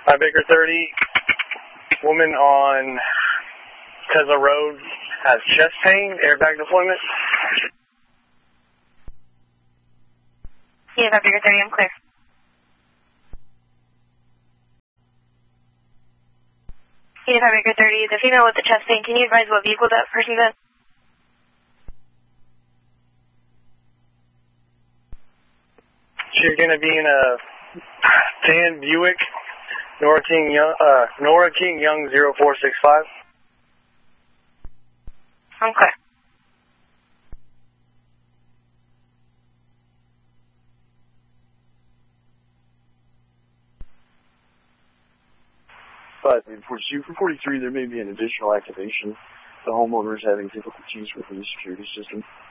Baker 30, woman on Tesla Road has chest pain, airbag deployment. Yeah, Baker 30, I'm clear. Yeah, Baker 30, the female with the chest pain, can you advise what vehicle that person's in? She's going to be in a Dan Buick, Nora King Young 0465. I'm clear. But for 43, there may be an additional activation. The homeowner is having difficulties with the security system.